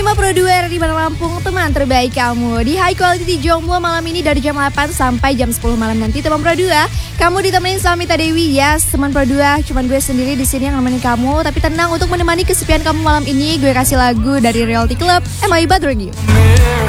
Teman Pro 2 di Bandar Lampung, teman terbaik kamu. Di High Quality Jomblo malam ini dari jam 8 sampai jam 10 malam nanti, teman Pro 2. Kamu ditemenin sama Mita Dewi, yes, teman Pro 2. Cuman gue sendiri di sini yang nemenin kamu. Tapi tenang, untuk menemani kesepian kamu malam ini, gue kasih lagu dari Reality Club, Am I Bothering You?